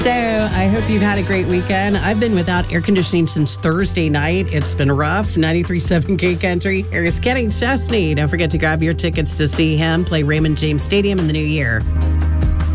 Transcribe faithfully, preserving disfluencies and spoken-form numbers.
So I hope you've had a great weekend. I've been without air conditioning since Thursday night. It's been rough. ninety-three point seven K Country. Here's Kenny Chesney. Don't forget to grab your tickets to see him play Raymond James Stadium in the new year.